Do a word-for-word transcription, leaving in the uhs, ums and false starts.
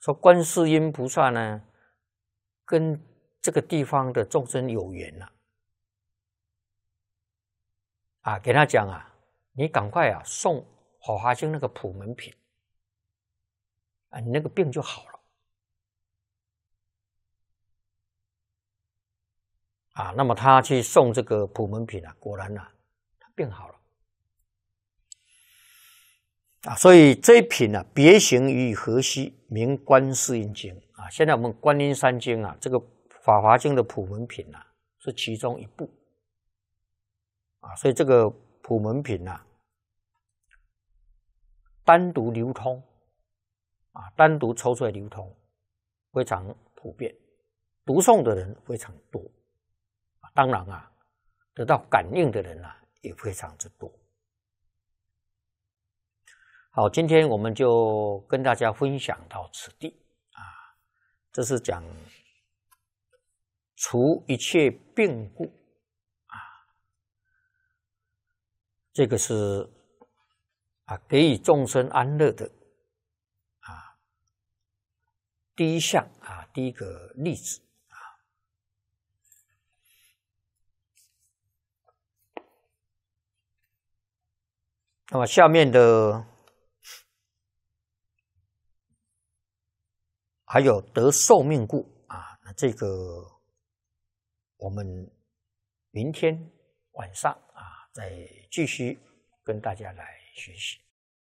说观世音菩萨呢，跟这个地方的众生有缘了、啊，啊，给他讲啊，你赶快啊送《法华经》那个普门品，啊，你那个病就好了。啊，那么他去送这个普门品啊，果然啊，他病好了。啊，所以这一品啊，别行于河西，名观世音经啊。现在我们观音山经啊，这个法华经的普门品啊，是其中一部啊。所以这个普门品啊，单独流通啊，单独抽出来流通，非常普遍，读诵的人非常多。当然啊，得到感应的人啊，也非常之多。好，今天我们就跟大家分享到此地啊。这是讲除一切病故啊，这个是啊给予众生安乐的啊第一项啊，第一个例子啊。那么下面的。还有得寿命故啊，那这个我们明天晚上啊再继续跟大家来学习。